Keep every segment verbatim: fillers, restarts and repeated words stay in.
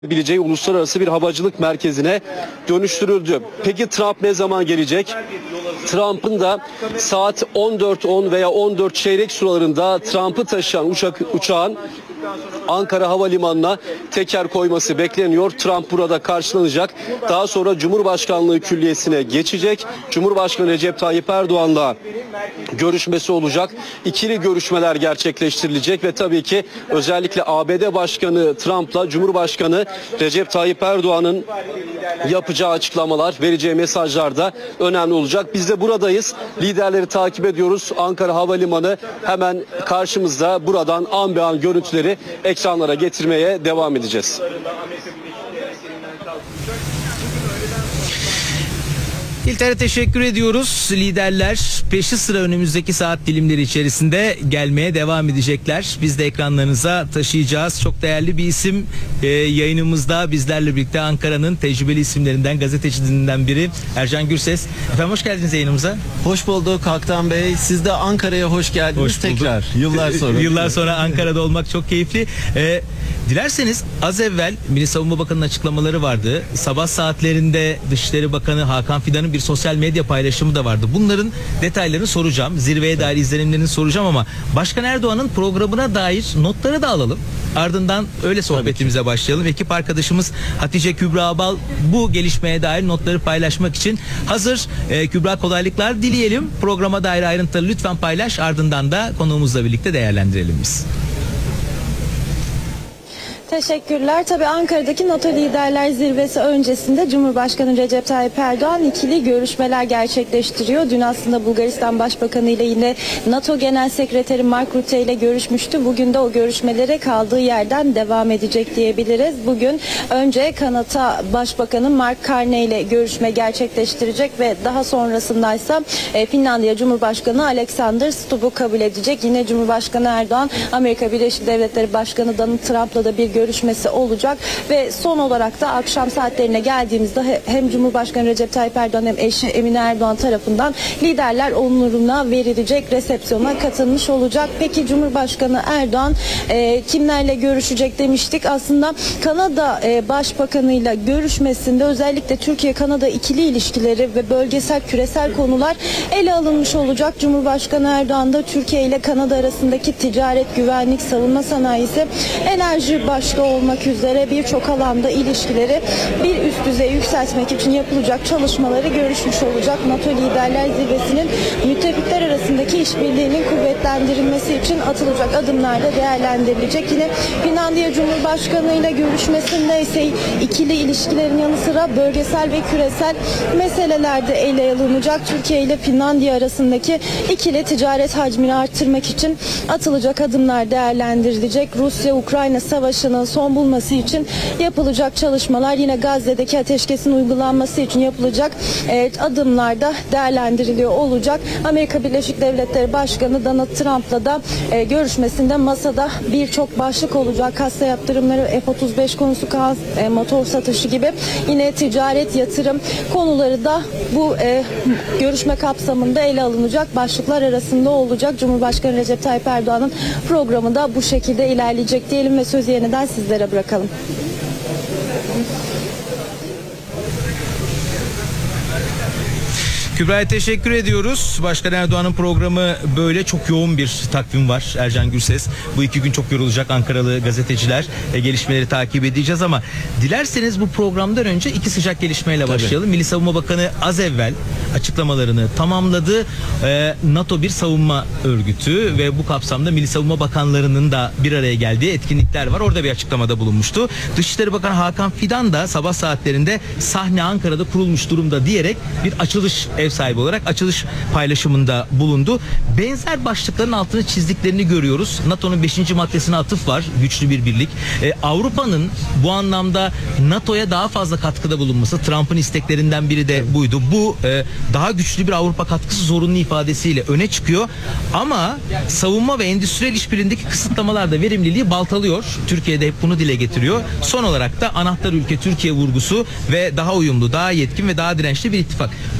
bileceği uluslararası bir havacılık merkezine dönüştürüldü. Peki Trump ne zaman gelecek? Trump'ın da saat on dört on veya on dört çeyrek sularında Trump'ı taşıyan uçak, uçağın Ankara Havalimanı'na teker koyması bekleniyor. Trump burada karşılanacak. Daha sonra Cumhurbaşkanlığı Külliyesi'ne geçecek. Cumhurbaşkanı Recep Tayyip Erdoğan'la görüşmesi olacak. İkili görüşmeler gerçekleştirilecek ve tabii ki özellikle A B D Başkanı Trump'la Cumhurbaşkanı Recep Tayyip Erdoğan'ın yapacağı açıklamalar, vereceği mesajlar da önemli olacak. Biz de buradayız. Liderleri takip ediyoruz. Ankara Havalimanı hemen karşımızda. Buradan an be an görüntüleri ekranlara getirmeye devam edeceğiz. İlter'e teşekkür ediyoruz. Liderler peşi sıra önümüzdeki saat dilimleri içerisinde gelmeye devam edecekler. Biz de ekranlarınıza taşıyacağız. Çok değerli bir isim e, yayınımızda bizlerle birlikte Ankara'nın tecrübeli isimlerinden, gazetecilerinden biri Ercan Gürses. Efendim hoş geldiniz yayınımıza. Hoş bulduk Haktan Bey. Siz de Ankara'ya hoş geldiniz hoş tekrar. Yıllar sonra. Yıllar sonra Ankara'da olmak çok keyifli. E, dilerseniz az evvel Milli Savunma Bakanı'nın açıklamaları vardı. Sabah saatlerinde Dışişleri Bakanı Hakan Fidan'ın bir sosyal medya paylaşımı da vardı. Bunların detaylarını soracağım. Zirveye dair izlenimlerini soracağım ama Başkan Erdoğan'ın programına dair notları da alalım. Ardından öyle sohbetimize başlayalım. Ekip arkadaşımız Hatice Kübra Abal bu gelişmeye dair notları paylaşmak için hazır. Ee, Kübra kolaylıklar dileyelim. Programa dair ayrıntıları lütfen paylaş. Ardından da konuğumuzla birlikte değerlendirelim biz. Teşekkürler. Tabii Ankara'daki NATO Liderler Zirvesi öncesinde Cumhurbaşkanı Recep Tayyip Erdoğan ikili görüşmeler gerçekleştiriyor. Dün aslında Bulgaristan Başbakanı ile yine NATO Genel Sekreteri Mark Rutte ile görüşmüştü. Bugün de o görüşmelere kaldığı yerden devam edecek diyebiliriz. Bugün önce Kanada Başbakanı Mark Carney ile görüşme gerçekleştirecek ve daha sonrasındaysa e, Finlandiya Cumhurbaşkanı Alexander Stubb'u kabul edecek. Yine Cumhurbaşkanı Erdoğan Amerika Birleşik Devletleri Başkanı Donald Trump'la da bir görüşmesi olacak ve son olarak da akşam saatlerine geldiğimizde hem Cumhurbaşkanı Recep Tayyip Erdoğan hem eşi Emine Erdoğan tarafından liderler onuruna verilecek resepsiyona katılmış olacak. Peki Cumhurbaşkanı Erdoğan e, kimlerle görüşecek demiştik. Aslında Kanada e, Başbakanıyla görüşmesinde özellikle Türkiye-Kanada ikili ilişkileri ve bölgesel küresel konular ele alınmış olacak. Cumhurbaşkanı Erdoğan da Türkiye ile Kanada arasındaki ticaret, güvenlik, savunma sanayisi, enerji baş olmak üzere birçok alanda ilişkileri bir üst düzeye yükseltmek için yapılacak çalışmaları görüşmüş olacak. NATO Liderler Zirvesi'nin müttefikler arasındaki işbirliğinin kuvvetlendirilmesi için atılacak adımlar da değerlendirilecek. Yine Finlandiya Cumhurbaşkanı ile görüşmesinde ise ikili ilişkilerin yanı sıra bölgesel ve küresel meseleler de ele alınacak. Türkiye ile Finlandiya arasındaki ikili ticaret hacmini arttırmak için atılacak adımlar değerlendirilecek. Rusya-Ukrayna savaşının son bulması için yapılacak çalışmalar, yine Gazze'deki ateşkesin uygulanması için yapılacak e, adımlar da değerlendiriliyor olacak. Amerika Birleşik Devletleri Başkanı Donald Trump'la da e, görüşmesinde masada birçok başlık olacak. Kasa yaptırımları, F otuz beş konusu, e, motor satışı gibi yine ticaret, yatırım konuları da bu e, görüşme kapsamında ele alınacak başlıklar arasında olacak. Cumhurbaşkanı Recep Tayyip Erdoğan'ın programı da bu şekilde ilerleyecek diyelim ve sözü yeniden sizlere bırakalım. Kübra'ya teşekkür ediyoruz. Başkan Erdoğan'ın programı böyle, çok yoğun bir takvim var. Ercan Gürses. Bu iki gün çok yorulacak Ankaralı gazeteciler. E, gelişmeleri takip edeceğiz ama dilerseniz bu programdan önce iki sıcak gelişmeyle Tabii. başlayalım. Milli Savunma Bakanı az evvel açıklamalarını tamamladı. E, NATO bir savunma örgütü ve bu kapsamda Milli Savunma Bakanlarının da bir araya geldiği etkinlikler var. Orada bir açıklamada bulunmuştu. Dışişleri Bakanı Hakan Fidan da sabah saatlerinde sahne Ankara'da kurulmuş durumda diyerek bir açılış ev sahibi olarak açılış paylaşımında bulundu. Benzer başlıkların altını çizdiklerini görüyoruz. NATO'nun beşinci maddesine atıf var. Güçlü bir birlik. Ee, Avrupa'nın bu anlamda NATO'ya daha fazla katkıda bulunması, Trump'ın isteklerinden biri de buydu. Bu e, daha güçlü bir Avrupa katkısı zorunlu ifadesiyle öne çıkıyor. Ama savunma ve endüstriyel işbirliğindeki kısıtlamalar da verimliliği baltalıyor. Türkiye'de hep bunu dile getiriyor. Son olarak da anahtar ülke Türkiye vurgusu ve daha uyumlu, daha yetkin ve daha dirençli bir ittifak. Bu iki açıklama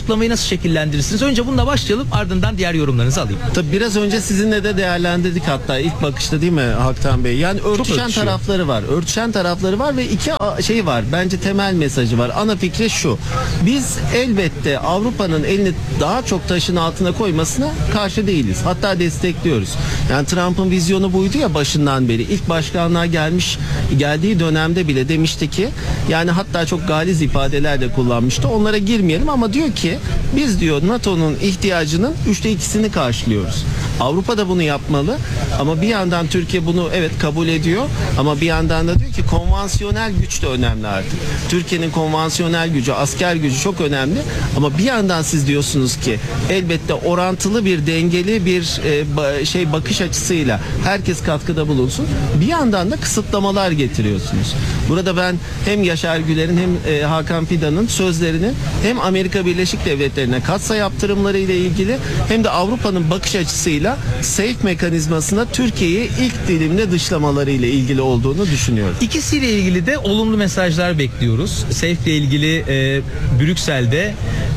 açıklamayı nasıl şekillendirirsiniz? Önce bununla başlayalım, ardından diğer yorumlarınızı alayım. Tabii biraz önce sizinle de değerlendirdik hatta ilk bakışta, değil mi Haktan Bey? Yani örtüşen örtüşüyor. tarafları var. Örtüşen tarafları var ve iki a- şey var. Bence temel mesajı var. Ana fikri şu. Biz elbette Avrupa'nın elini daha çok taşın altına koymasına karşı değiliz. Hatta destekliyoruz. Yani Trump'ın vizyonu buydu ya başından beri. İlk başkanlığa gelmiş geldiği dönemde bile demişti ki, yani hatta çok galiz ifadeler de kullanmıştı. Onlara girmeyelim ama diyor ki biz diyor NATO'nun ihtiyacının üçte ikisini karşılıyoruz. Avrupa da bunu yapmalı ama bir yandan Türkiye bunu evet kabul ediyor ama bir yandan da diyor ki konvansiyonel güç de önemli artık. Türkiye'nin konvansiyonel gücü, asker gücü çok önemli ama bir yandan siz diyorsunuz ki elbette orantılı bir dengeli bir e, ba- şey bakış açısıyla herkes katkıda bulunsun. Bir yandan da kısıtlamalar getiriyorsunuz. Burada ben hem Yaşar Güler'in hem e, Hakan Fidan'ın sözlerini hem Amerika Birleşik Devletleri'ne katsa yaptırımları ile ilgili hem de Avrupa'nın bakış açısıyla safe mekanizmasına Türkiye'yi ilk dilimle dışlamaları ile ilgili olduğunu düşünüyorum. İkisiyle ilgili de olumlu mesajlar bekliyoruz. Safe ile ilgili e, Brüksel'de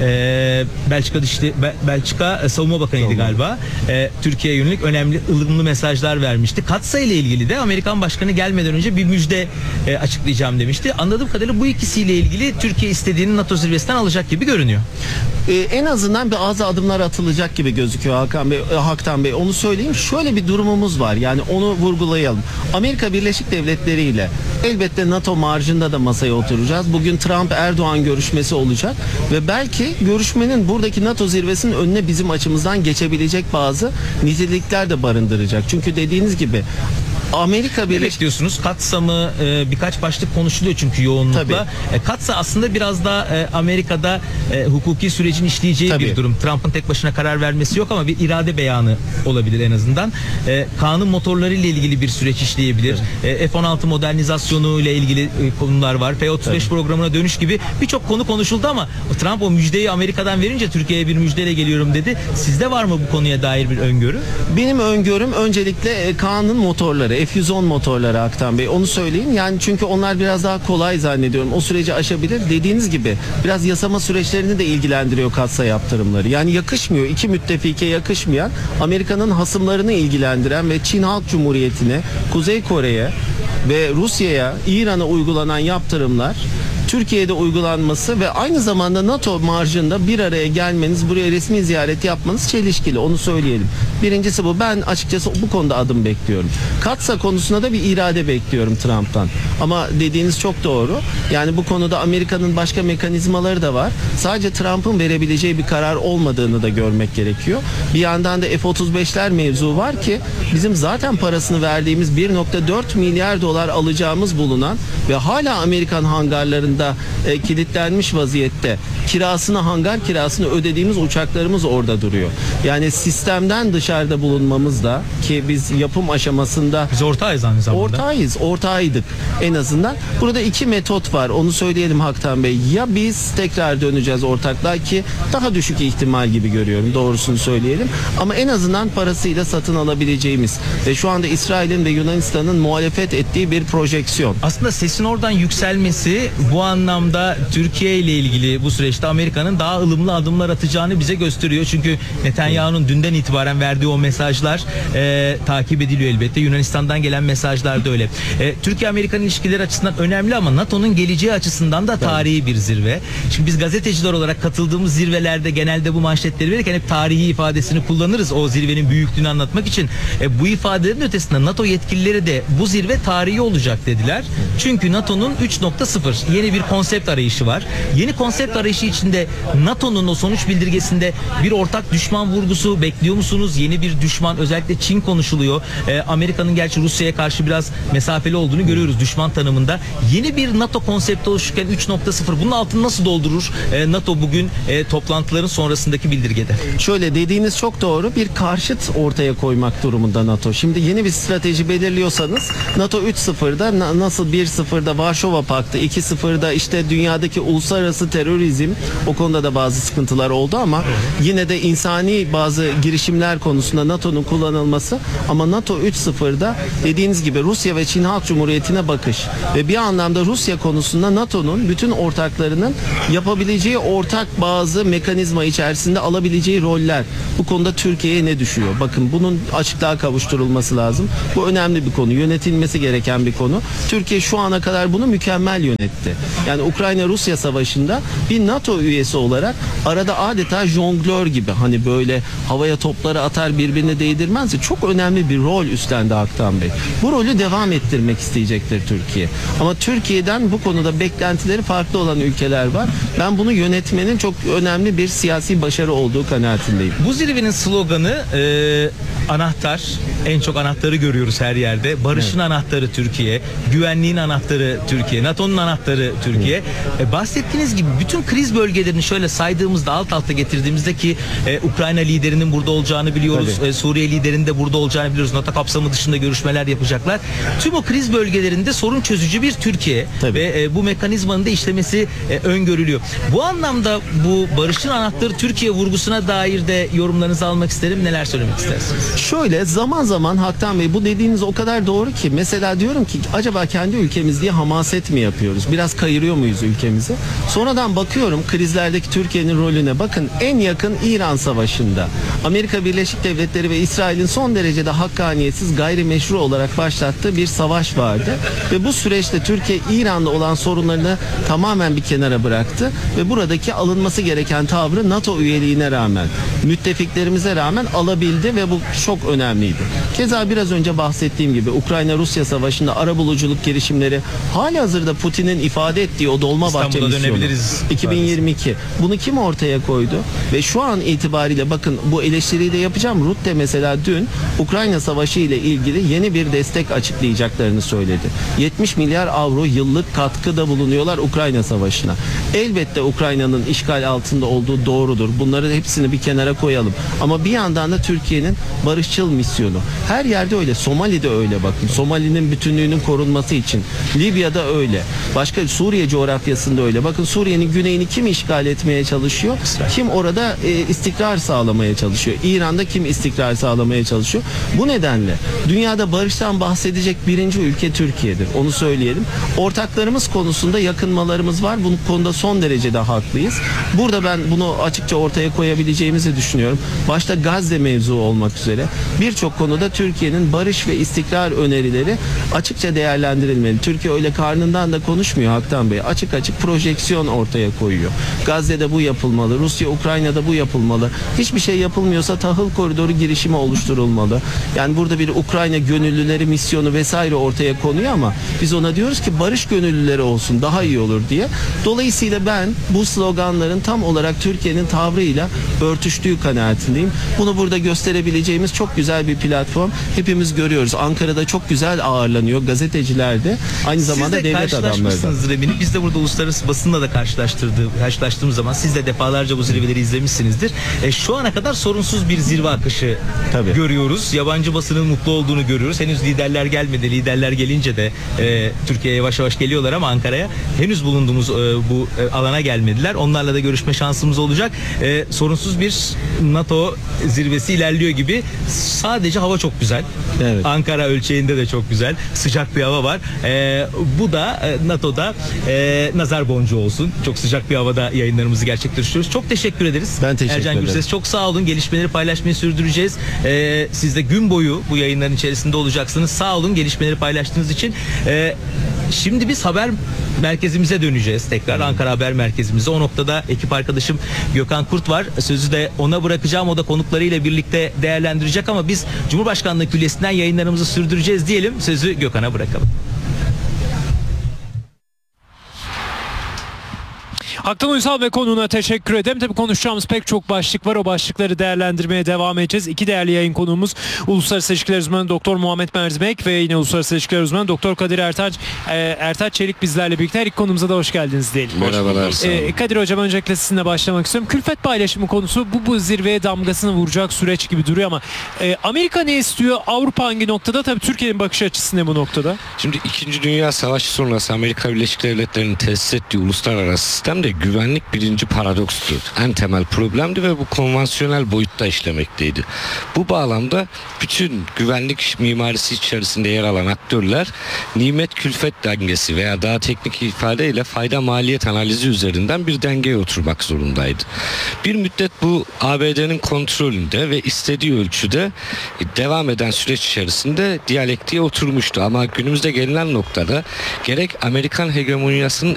e, Belçika Dışişleri Bel- Belçika Savunma Bakanıydı galiba. E, Türkiye'ye yönelik önemli ılımlı mesajlar vermişti. Katsa ile ilgili de Amerikan Başkanı gelmeden önce bir müjde e, açıklayacağım demişti. Anladığım kadarıyla bu ikisiyle ilgili Türkiye istediğini NATO zirvesinden alacak gibi görünüyor. Ee, en azından bazı adımlar atılacak gibi gözüküyor Hakan Bey, e, Haktan Bey. Onu söyleyeyim. Şöyle bir durumumuz var. Yani onu vurgulayalım. Amerika Birleşik Devletleri ile elbette NATO marjında da masaya oturacağız. Bugün Trump-Erdoğan görüşmesi olacak ve belki görüşmenin buradaki NATO zirvesinin önüne bizim açımızdan geçebilecek bazı nitelikler de barındıracak. Çünkü dediğiniz gibi Amerika Ne Birleşik bekliyorsunuz? Katsa mı? E, birkaç başlık konuşuluyor çünkü yoğunlukla. Tabii. E, Katsa aslında biraz da e, Amerika'da e, hukuki sürecin işleyeceği Tabii. bir durum. Trump'ın tek başına karar vermesi yok ama bir irade beyanı olabilir en azından. E, kanun motorları ile ilgili bir süreç işleyebilir. E, F on altı modernizasyonu ile ilgili e, konular var. F otuz beş Tabii. programına dönüş gibi birçok konu konuşuldu ama Trump o müjdeyi Amerika'dan verince Türkiye'ye bir müjdeyle geliyorum dedi. Sizde var mı bu konuya dair bir öngörü? Benim öngörüm öncelikle e, Kaan'ın motorları, F yüz on motorları Aktan Bey. Onu söyleyeyim. Yani çünkü onlar biraz daha kolay zannediyorum. O süreci aşabilir. Dediğiniz gibi biraz yasama süreçlerini de ilgilendiriyor katsa yaptırımları. Yani yakışmıyor. İki müttefike yakışmayan, Amerika'nın hasımlarını ilgilendiren ve Çin Halk Cumhuriyeti'ne, Kuzey Kore'ye ve Rusya'ya, İran'a uygulanan yaptırımlar Türkiye'de uygulanması ve aynı zamanda NATO marjında bir araya gelmeniz, buraya resmi ziyaret yapmanız çelişkili. Onu söyleyelim. Birincisi bu. Ben açıkçası bu konuda adım bekliyorum. Katsa konusunda da bir irade bekliyorum Trump'tan. Ama dediğiniz çok doğru. Yani bu konuda Amerika'nın başka mekanizmaları da var. Sadece Trump'ın verebileceği bir karar olmadığını da görmek gerekiyor. Bir yandan da F otuz beşler mevzu var ki bizim zaten parasını verdiğimiz bir nokta dört milyar dolar alacağımız bulunan ve hala Amerikan hangarlarında e, kilitlenmiş vaziyette kirasını, hangar kirasını ödediğimiz uçaklarımız orada duruyor. Yani sistemden dışarıda bulunmamız da, ki biz yapım aşamasında Biz ortağıyız aynı zamanda. ortağıyız, ortağıydık en azından. Burada iki metot var. Onu söyleyelim Haktan Bey. Ya biz tekrar döneceğiz ortaklığa, ki daha düşük ihtimal gibi görüyorum. Doğrusunu söyleyelim. Ama en azından parasıyla satın alabileceğimiz ve şu anda İsrail'in ve Yunanistan'ın muhalefet ettiği bir projeksiyon. Aslında sesin oradan yükselmesi bu anlamda Türkiye ile ilgili bu süreçte Amerika'nın daha ılımlı adımlar atacağını bize gösteriyor. Çünkü Netanyahu'nun dünden itibaren verdiği o mesajlar e, takip ediliyor elbette. Yunanistan'dan gelen mesajlar da öyle. E, Türkiye-Amerikan ilişkileri açısından önemli ama NATO'nun geleceği açısından da tarihi bir zirve. Şimdi biz gazeteciler olarak katıldığımız zirvelerde genelde bu manşetleri verirken hep tarihi ifadesini kullanırız o zirvenin büyüklüğünü anlatmak için. E, bu ifadelerin ötesinde NATO yetkilileri de bu zirve tarihi olacak dediler. Çünkü NATO'nun üç nokta sıfır yeni bir konsept arayışı var. Yeni konsept arayışı içinde NATO'nun o sonuç bildirgesinde bir ortak düşman vurgusu bekliyor musunuz? Yeni bir düşman, özellikle Çin konuşuluyor. E, Amerika'nın gerçi Rusya'ya karşı biraz mesafeli olduğunu görüyoruz düşman tanımında. Yeni bir NATO konsepti oluşurken üç nokta sıfır bunun altını nasıl doldurur e, NATO bugün e, toplantıların sonrasındaki bildirgede? Şöyle, dediğiniz çok doğru. Bir karşıt ortaya koymak durumunda NATO. Şimdi yeni bir strateji belirliyorsanız NATO üç sıfırda na- nasıl bir sıfırda Varşova Paktı, iki sıfırda işte dünyadaki uluslararası terörizm, O konuda da bazı sıkıntılar oldu ama yine de insani bazı girişimler konusunda NATO'nun kullanılması, ama NATO üç nokta sıfırda dediğiniz gibi Rusya ve Çin Halk Cumhuriyeti'ne bakış ve bir anlamda Rusya konusunda NATO'nun bütün ortaklarının yapabileceği ortak bazı mekanizma içerisinde alabileceği roller. Bu konuda Türkiye'ye ne düşüyor? Bakın, bunun açıklığa kavuşturulması lazım. Bu önemli bir konu. Yönetilmesi gereken bir konu. Türkiye şu ana kadar bunu mükemmel yönetti. Yani Ukrayna-Rusya savaşında bir NATO üyesi olarak arada adeta jonglör gibi, hani böyle havaya topları atar birbirine değdirmez ya, çok önemli bir rol üstlendi Haktan Bey. Bu rolü devam ettirmek isteyecektir Türkiye. Ama Türkiye'den bu konuda beklentileri farklı olan ülkeler var. Ben bunu yönetmenin çok önemli bir siyasi başarı olduğu kanaatindeyim. Bu zirvenin sloganı e, anahtar. En çok anahtarı görüyoruz her yerde. Barışın evet. anahtarı Türkiye, güvenliğin anahtarı Türkiye, NATO'nun anahtarı Türkiye. E, bahsettiğiniz gibi bütün kriz bölgelerini şöyle saydığımızda, alt alta getirdiğimizde ki e, Ukrayna liderinin burada olacağını biliyoruz. E, Suriye liderinin de burada olacağını biliyoruz. NATO kapsamı dışında görüşmeler yapacaklar. Tüm o kriz bölgelerinde sorun çözücü bir Türkiye Tabii. ve e, bu mekanizmanın da işlemesi e, öngörülüyor. Bu anlamda bu barışın anahtarı Türkiye vurgusuna dair de yorumlarınızı almak isterim. Neler söylemek istersiniz? Şöyle, zaman zaman Haktan Bey, bu dediğiniz o kadar doğru ki, mesela diyorum ki acaba kendi ülkemiz diye hamaset mi yapıyoruz? Biraz kayırıyor muyuz ülkemizi? Sonradan bakıyorum krizlerdeki Türkiye'nin rolüne. Bakın, en yakın İran Savaşı'nda Amerika Birleşik Devletleri ve İsrail'in son derecede hakkaniyetsiz, gayrimeşru olarak başlattığı bir savaş vardı. Ve bu süreçte Türkiye İran'da olan sorunlarını tamamen bir kenara bıraktı ve buradaki alınması gereken tavrı NATO üyeliğine rağmen, müttefiklerimize rağmen alabildi ve bu çok önemliydi. Keza biraz önce bahsettiğim gibi Ukrayna-Rusya Savaşı'nda arabuluculuk girişimleri, halihazırda Putin'in ifade ettiği o Dolmabahçe misyonu iki bin yirmi iki. Bunu kim ortaya koydu? Ve şu an itibariyle bakın, bu eleştiriyi de yapacağım. Rutte mesela dün Ukrayna Savaşı ile ilgili yeni bir destek açıklayacaklarını söyledi. yetmiş milyar avro yıllık katkıda bulunuyorlar Ukrayna Savaşı'na. Elbette Ukrayna'nın işgal altında olduğu doğrudur. Bunları hepsini bir kenara koyalım. Ama bir yandan da Türkiye'nin barışçıl misyonu. Her yerde öyle. Somali'de öyle bakın. Somali'nin bütünlüğünün korunması için. Libya'da öyle. Başka Suriye coğrafyasında öyle. Bakın, Suriye'nin güneyini kim işgal etmeye çalışıyor? Kim orada e, istikrar sağlamaya çalışıyor? İran'da kim istikrar sağlamaya çalışıyor? Bu nedenle dünyada barıştan bahsedecek birinci ülke Türkiye'dir. Onu söyleyelim. Ortaklarımız konusunda yakınmalarımız var. Bu konuda son derecede haklıyız. Burada ben bunu açıkça ortaya koyabileceğimizi düşünüyorum. Başta Gazze mevzu olmak üzere birçok konuda Türkiye'nin barış ve istikrar önerileri açıkça değerlendirilmeli. Türkiye öyle karnından da konuşmuyor Haktan Bey. Açık açık projeksiyon ortaya koyuyor. Gazze'de bu yapılmalı. Rusya, Ukrayna'da bu yapılmalı. Hiçbir şey yapılmıyorsa tahıl koridoru girişimi oluşturulmalı. Yani burada bir Ukrayna gönüllüleri misyonu vesaire ortaya konuyor ama biz ona diyoruz ki barış gönüllüleri olsun, daha iyi olur diye. Dolayısıyla ben bu sloganların tam olarak Türkiye'nin tavrıyla örtüştüğü kanaatindeyim. Bunu burada gösterebileceğimiz çok güzel bir platform. Hepimiz görüyoruz. Ankara'da çok güzel ağırlanıyor. Gazeteciler de, aynı zamanda siz de devlet adamları da. karşılaşmışsınızdır eminim. Biz de burada uluslararası basınla da karşılaştırdığı, karşılaştığımız zaman siz de defalarca bu zirveleri izlemişsinizdir. E, şu ana kadar sorunsuz bir zirve akışı Tabii. görüyoruz. Yabancı basının mutlu olduğunu görüyoruz. Henüz liderler gelmedi. Liderler gelince de e, Türkiye'ye yavaş yavaş geliyorlar ama Ankara'ya henüz bulunduğumuz e, bu e, alana gelmediler. Onlarla da görüşme şansımız olacak. E, sorunsuz bir NATO zirvesi ilerliyor gibi. Sadece hava çok güzel. Evet. Ankara ölçeğinde de çok güzel. Sıcak bir hava var. E, bu da e, NATO'da e, nazar boncuğu olsun. Çok sıcak bir havada yayınlarımızı gerçekleştiriyoruz. Çok teşekkür ederiz. Ben teşekkür Ercan ederim. Gürses, çok sağ olun. Gelişmeleri paylaşmayı sürdüreceğiz. E, siz de gün boyu bu yayınların içerisinde olacaksınız. Sağ olun gelişmeleri paylaştığınız için. E, şimdi biz haber merkezimize döneceğiz. Tekrar Ankara Haber Merkezimize. O noktada ekip arkadaşım Gökhan Kurt var. Sözü de ona bırakacağım. O da konuklarıyla birlikte değerlendirecek ama biz Cumhurbaşkanlığı Külliyesi'nden yayınlarımızı sürdüreceğiz diyelim. Sözü Gökhan'a bırakalım. Haktan Uysal ve konuğuna teşekkür ederim. Tabii konuşacağımız pek çok başlık var. O başlıkları değerlendirmeye devam edeceğiz. İki değerli yayın konuğumuz Uluslararası İlişkiler Uzmanı Doktor Muhammed Merzimek ve yine Uluslararası İlişkiler Uzmanı Doktor Kadir Ertaç, e, Ertaç Çelik bizlerle birlikte. Her iki konumuza da hoş geldiniz diyelim. Merhabalar. E, Kadir Hocam, öncelikle sizinle başlamak istiyorum. Külfet paylaşımı konusu bu, bu zirveye damgasını vuracak süreç gibi duruyor ama e, Amerika ne istiyor? Avrupa hangi noktada? Tabii Türkiye'nin bakış açısı ne bu noktada? Şimdi İkinci Dünya Savaşı sonrası Amerika Birleşik Devletleri'nin tesis ettiği uluslararası sistem de güvenlik birinci paradokstu. En temel problemdi ve bu konvansiyonel boyutta işlemekteydi. Bu bağlamda bütün güvenlik mimarisi içerisinde yer alan aktörler nimet külfet dengesi veya daha teknik ifadeyle fayda maliyet analizi üzerinden bir dengeye oturmak zorundaydı. Bir müddet bu A B D'nin kontrolünde ve istediği ölçüde devam eden süreç içerisinde diyalektiğe oturmuştu. Ama günümüzde gelinen noktada gerek Amerikan hegemonyasının